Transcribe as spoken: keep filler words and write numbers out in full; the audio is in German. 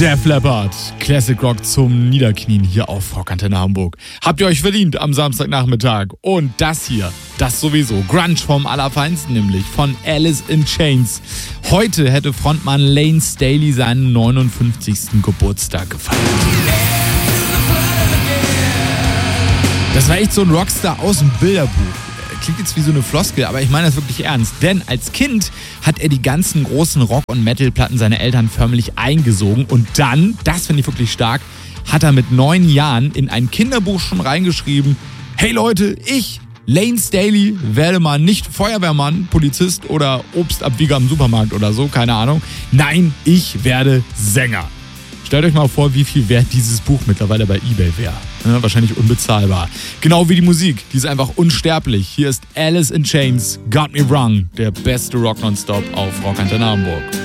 Def Leppard, Classic Rock zum Niederknien hier auf Rockantenne Hamburg. Habt ihr euch verdient am Samstagnachmittag. Und das hier, das sowieso. Grunge vom Allerfeinsten, nämlich von Alice in Chains. Heute hätte Frontmann Layne Staley seinen neunundfünfzigsten Geburtstag gefeiert. Das war echt so ein Rockstar aus dem Bilderbuch. Klingt jetzt wie so eine Floskel, aber ich meine das wirklich ernst. Denn als Kind hat er die ganzen großen Rock- und Metal-Platten seiner Eltern förmlich eingesogen. Und dann, das finde ich wirklich stark, hat er mit neun Jahren in ein Kinderbuch schon reingeschrieben: Hey Leute, ich, Layne Staley, werde mal nicht Feuerwehrmann, Polizist oder Obstabwieger im Supermarkt oder so, keine Ahnung. Nein, ich werde Sänger. Stellt euch mal vor, wie viel wert dieses Buch mittlerweile bei eBay wäre. Ja, wahrscheinlich unbezahlbar. Genau wie die Musik, die ist einfach unsterblich. Hier ist Alice in Chains, Got Me Wrong, der beste Rock nonstop auf Rockantenne Hamburg.